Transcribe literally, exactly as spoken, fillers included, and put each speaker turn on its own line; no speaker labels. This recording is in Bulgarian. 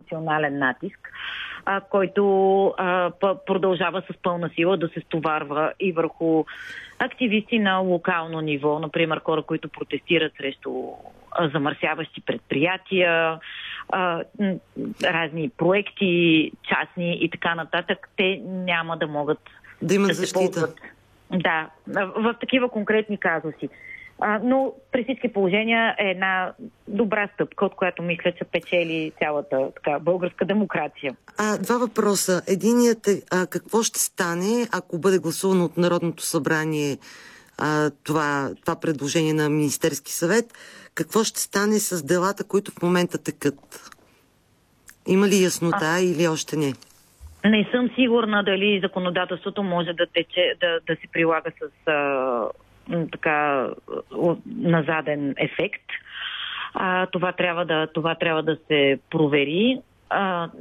емоционален натиск, а, който а, продължава с пълна сила да се стоварва и върху активисти на локално ниво, например хора, които протестират срещу а, замърсяващи предприятия, а, разни проекти, частни и така нататък. Те няма да могат
да имат
да
защита.
се ползват. Да, в, в такива конкретни казуси. А, но при всички положения е една добра стъпка, от която мисля, че печели цялата така, българска демокрация.
А, два въпроса. Единият е а, какво ще стане, ако бъде гласувано от Народното събрание а, това, това предложение на Министерски съвет? Какво ще стане с делата, които в момента текат? Има ли яснота а... или още не?
Не съм сигурна дали законодателството може да тече, да, да се прилага с а, така на заден ефект. А, това трябва да, това трябва да се провери. А,